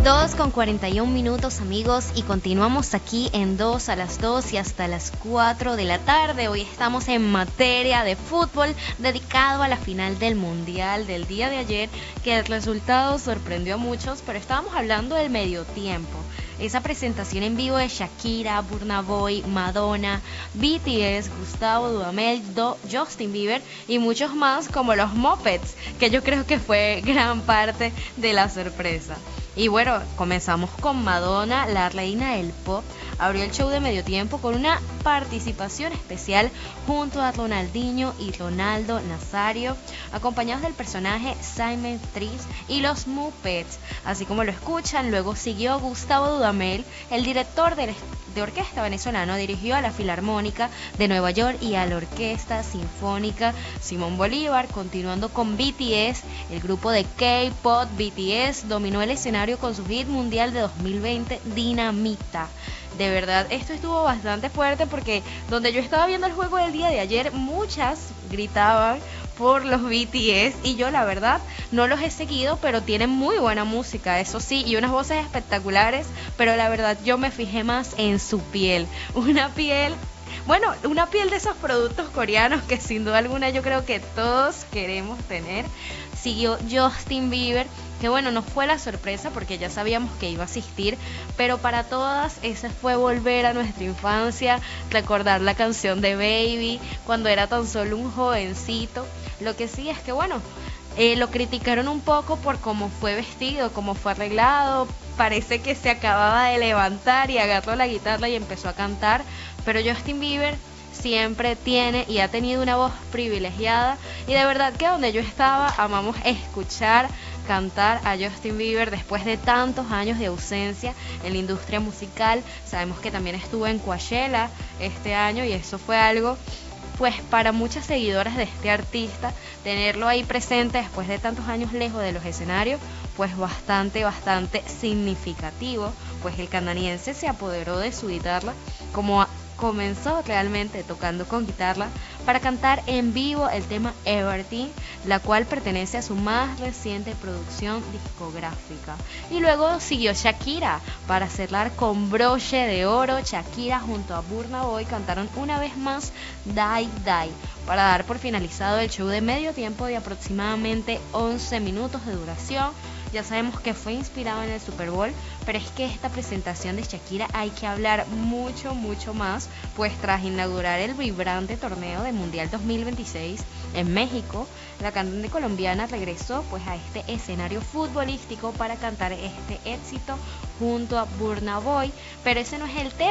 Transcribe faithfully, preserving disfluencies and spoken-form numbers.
Dos con cuarenta y un minutos, amigos, y continuamos aquí en dos a las dos y hasta las cuatro de la tarde. Hoy estamos en materia de fútbol, dedicado a la final del Mundial del día de ayer, que el resultado sorprendió a muchos, pero estábamos hablando del medio tiempo. Esa presentación en vivo de Shakira, Burna Boy, Madonna, B T S, Gustavo Dudamel, Do- Justin Bieber y muchos más, como los Muppets, que yo creo que fue gran parte de la sorpresa. Y bueno, comenzamos con Madonna, la reina del pop. Abrió el show de medio tiempo con una participación especial junto a Ronaldinho y Ronaldo Nazario, acompañados del personaje Simon Trist y los Muppets. Así como lo escuchan, luego siguió Gustavo Dudamel, el director de, de orquesta venezolano, dirigió a la Filarmónica de Nueva York y a la Orquesta Sinfónica Simón Bolívar. Continuando con B T S, el grupo de K-pop B T S dominó el escenario con su hit mundial de dos mil veinte, Dinamita. De verdad, esto estuvo bastante fuerte porque donde yo estaba viendo el juego del día de ayer, muchas gritaban por los B T S y yo la verdad no los he seguido, pero tienen muy buena música, eso sí, y unas voces espectaculares, pero la verdad yo me fijé más en su piel, una piel... Bueno, una piel de esos productos coreanos que sin duda alguna yo creo que todos queremos tener. Siguió Justin Bieber, que bueno, no fue la sorpresa porque ya sabíamos que iba a asistir, pero para todas ese fue volver a nuestra infancia, recordar la canción de Baby, cuando era tan solo un jovencito. Lo que sí es que bueno, eh, lo criticaron un poco por cómo fue vestido, cómo fue arreglado. Parece que se acababa de levantar y agarró la guitarra y empezó a cantar, pero Justin Bieber siempre tiene y ha tenido una voz privilegiada, y de verdad que donde yo estaba amamos escuchar cantar a Justin Bieber después de tantos años de ausencia en la industria musical. Sabemos que también estuvo en Coachella este año y eso fue algo, pues para muchas seguidoras de este artista, tenerlo ahí presente después de tantos años lejos de los escenarios, pues bastante, bastante significativo, pues el canadiense se apoderó de su guitarra, como comenzó realmente tocando con guitarra para cantar en vivo el tema Everything, la cual pertenece a su más reciente producción discográfica. Y luego siguió Shakira para cerrar con broche de oro. Shakira junto a Burna Boy cantaron una vez más Die Die para dar por finalizado el show de medio tiempo de aproximadamente once minutos de duración. Ya sabemos que fue inspirado en el Super Bowl, pero es que esta presentación de Shakira hay que hablar mucho, mucho más, pues tras inaugurar el vibrante torneo de Mundial dos mil veintiséis en México, la cantante colombiana regresó pues a este escenario futbolístico para cantar este éxito junto a Burna Boy, pero ese no es el tema.